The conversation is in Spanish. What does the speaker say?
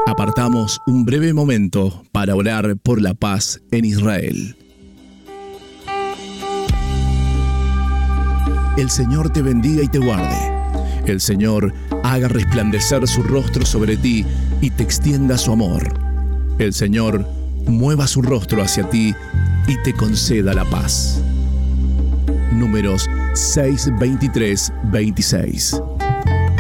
Apartamos un breve momento para orar por la paz en Israel. El Señor te bendiga y te guarde. El Señor haga resplandecer su rostro sobre ti y te extienda su amor. El Señor mueva su rostro hacia ti y te conceda la paz. Números 6, 23, 26.